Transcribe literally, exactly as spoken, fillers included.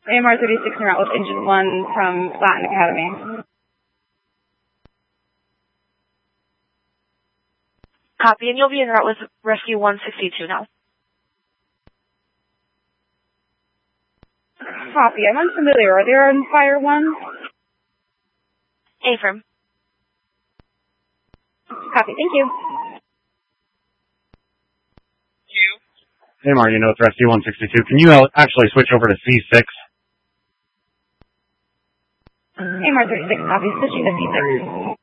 A M R thirty-six en route with Engine one from Latin Academy. Copy, and you'll be en route with Rescue one sixty-two now. Copy, I'm unfamiliar. Are there on Fire one? Affirm. Copy, thank you. Hey, Mar, you know it's Rescue one sixty-two. Can you actually switch over to C six? A M R thirty-six, copy, switching to C six.